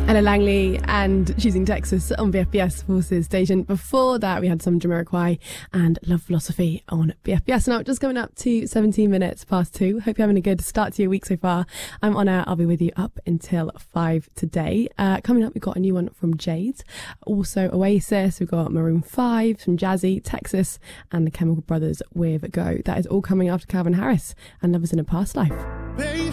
Ella Langley and Choosing Texas on BFBS Forces Station. Before that, we had some Jamiroquai and Love Philosophy on BFBS. Now, just coming up to 17 minutes past 2. Hope you're having a good start to your week so far. I'm on air. I'll be with you up until 5 today. Coming up, we've got a new one from Jade. Also, Oasis. We've got Maroon 5, some Jazzy, Texas, and the Chemical Brothers with Go. That is all coming after Calvin Harris and Lovers in a Past Life.